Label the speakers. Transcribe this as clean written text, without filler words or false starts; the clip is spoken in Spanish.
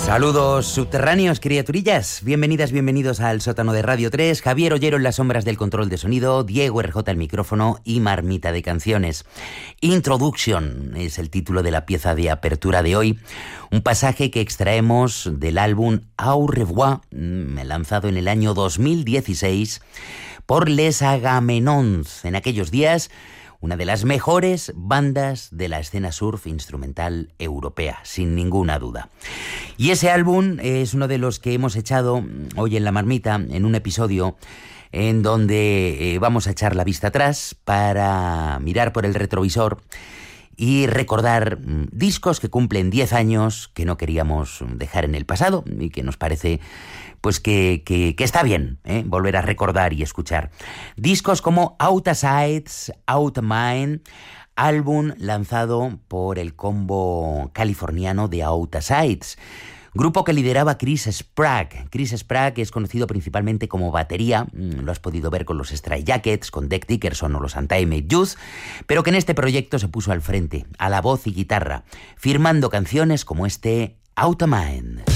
Speaker 1: Saludos subterráneos, criaturillas. Bienvenidas, bienvenidos al sótano de Radio 3. Javier Ollero en las sombras del control de sonido, Diego RJ al micrófono y Marmita de canciones. Introduction es el título de la pieza de apertura de hoy. Un pasaje que extraemos del álbum Au revoir, lanzado en el año 2016 por Les Agamemnons. En aquellos días, una de las mejores bandas de la escena surf instrumental europea, sin ninguna duda. Y ese álbum es uno de los que hemos echado hoy en La Marmita, en un episodio en donde vamos a echar la vista atrás para mirar por el retrovisor y recordar discos que cumplen 10 años que no queríamos dejar en el pasado y que nos parece pues que está bien volver a recordar y escuchar. Discos como Outasides, Out Mine, álbum lanzado por el combo californiano de Outasides, grupo que lideraba Chris Sprague. Chris Sprague es conocido principalmente como batería, lo has podido ver con los Stray Jackets, con Dec Dickerson o los Untimely Youth, pero que en este proyecto se puso al frente, a la voz y guitarra, firmando canciones como este Out of Mind.